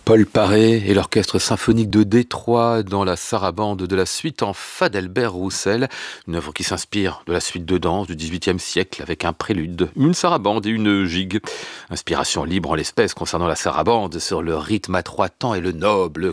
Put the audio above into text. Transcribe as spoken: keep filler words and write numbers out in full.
Paul Paré et l'Orchestre symphonique de Détroit dans la sarabande de la suite en fa d'Albert Roussel, une œuvre qui s'inspire de la suite de danse du dix-huitième siècle avec un prélude, une sarabande et une gigue. Inspiration libre en l'espèce concernant la sarabande sur le rythme à trois temps et le noble